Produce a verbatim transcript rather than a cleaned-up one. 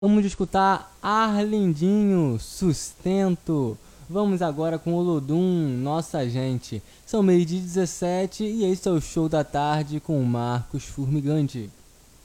Vamos escutar Arlindinho, Sustento. Vamos agora com Olodum, Nossa Gente. São meio-dia e dezessete e esse é o Show da Tarde com o Marcos Formigante.